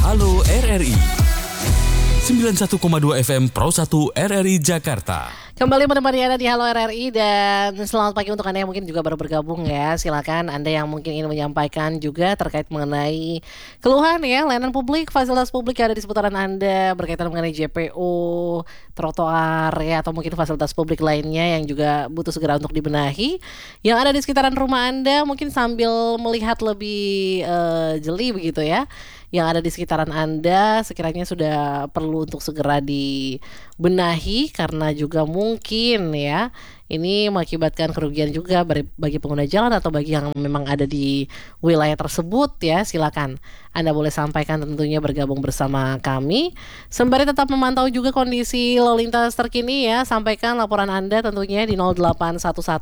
Halo RRI 91,2 FM Pro 1 RRI Jakarta. Kembali menemani Anda di Halo RRI dan selamat pagi untuk Anda yang mungkin juga baru bergabung ya. Silakan Anda yang mungkin ingin menyampaikan juga terkait mengenai keluhan ya, layanan publik, fasilitas publik yang ada di seputaran Anda berkaitan mengenai JPO, trotoar ya, atau mungkin fasilitas publik lainnya yang juga butuh segera untuk dibenahi. Yang ada di sekitaran rumah Anda mungkin sambil melihat lebih jeli begitu ya. Yang ada di sekitaran Anda sekiranya sudah perlu untuk segera dibenahi karena juga mungkin ya ini mengakibatkan kerugian juga bagi pengguna jalan atau bagi yang memang ada di wilayah tersebut ya. Silakan Anda boleh sampaikan, tentunya bergabung bersama kami sembari tetap memantau juga kondisi lalu lintas terkini ya. Sampaikan laporan Anda tentunya di 0811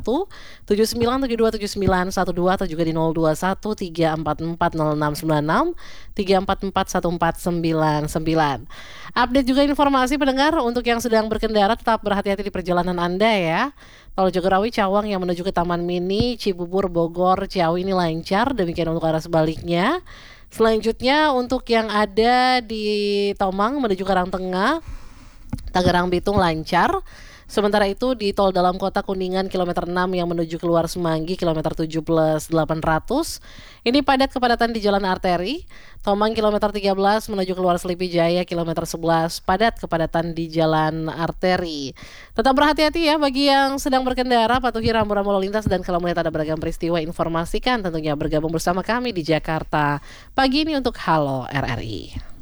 79727912 atau juga di 021 344 0696 344 1499. Update juga informasi pendengar untuk yang sedang berkendara, tetap berhati-hati di perjalanan Anda ya. Tol Jagorawi Cawang yang menuju ke Taman Mini, Cibubur, Bogor, Ciawi ini lancar, demikian untuk arah sebaliknya. Selanjutnya untuk yang ada di Tomang menuju Karangtengah, Tangerang Bitung lancar. Sementara itu di tol dalam kota Kuningan kilometer 6 yang menuju keluar Semanggi kilometer 7 plus 800 ini padat kepadatan di jalan arteri. Tomang kilometer 13 menuju keluar Selipi Jaya kilometer 11 padat kepadatan di jalan arteri. Tetap berhati-hati ya bagi yang sedang berkendara, patuhi rambu-rambu lalu lintas, dan kalau melihat ada beragam peristiwa informasikan tentunya bergabung bersama kami di Jakarta pagi ini untuk Halo RRI.